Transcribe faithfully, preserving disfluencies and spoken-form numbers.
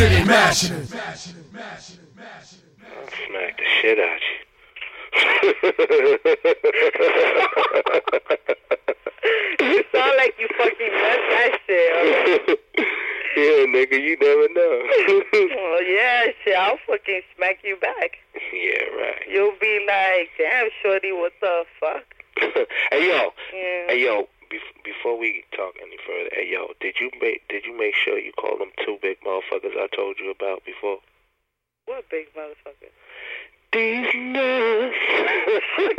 Mashing it. I'll smack the shit out you. You sound like you fucking messed that shit. Okay? Yeah, nigga, you never know. Well, yeah, shit, I'll fucking smack you back. Yeah, right. You'll be like, damn, shorty, what the fuck? Hey, yo. Yeah. Hey, yo. Before we talk any further, hey yo, did you make did you make sure you call them two big motherfuckers I told you about before? What big motherfuckers? These nuts.